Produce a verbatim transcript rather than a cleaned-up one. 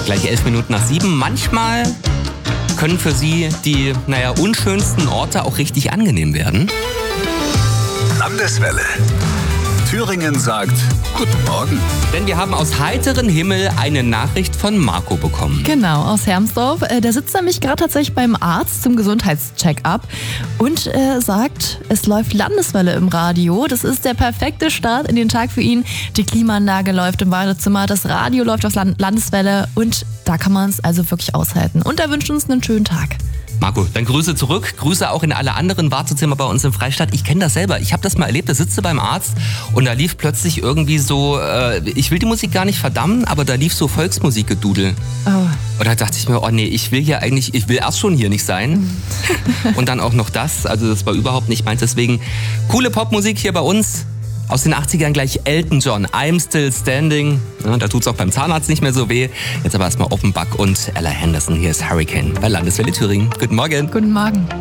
Gleich elf Minuten nach sieben. Manchmal können für Sie die, naja, unschönsten Orte auch richtig angenehm werden. Landeswelle. Thüringen sagt Guten Morgen. Denn wir haben aus heiterem Himmel eine Nachricht von Marco bekommen. Genau, aus Hermsdorf. Der sitzt nämlich gerade tatsächlich beim Arzt zum Gesundheitscheck-up und äh, sagt, es läuft Landeswelle im Radio. Das ist der perfekte Start in den Tag für ihn. Die Klimaanlage läuft im Badezimmer, das Radio läuft auf Land- Landeswelle und da kann man es also wirklich aushalten. Und er wünscht uns einen schönen Tag. Marco, dann Grüße zurück. Grüße auch in alle anderen Wartezimmer bei uns im Freistaat. Ich kenne das selber. Ich habe das mal erlebt. Da sitzt du beim Arzt und da lief plötzlich irgendwie so, äh, ich will die Musik gar nicht verdammen, aber da lief so Volksmusikgedudel. Oh. Und da dachte ich mir, oh nee, ich will hier eigentlich, ich will erst schon hier nicht sein. Und dann auch noch das. Also das war überhaupt nicht meins. Deswegen coole Popmusik hier bei uns. Aus den achtzigern gleich Elton John, I'm Still Standing. Ja, da tut's auch beim Zahnarzt nicht mehr so weh. Jetzt aber erstmal Offenbach und Ella Henderson. Hier ist Hurricane bei Landeswelle Thüringen. Guten Morgen. Guten Morgen.